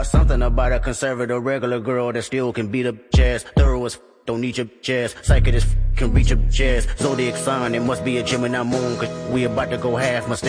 something about a conservative regular girl that still can beat up jazz. Thorough as don't need your jazz. Psychic as can reach your jazz. Zodiac sign, it must be a Gemini moon, cause we about to go half. Mistake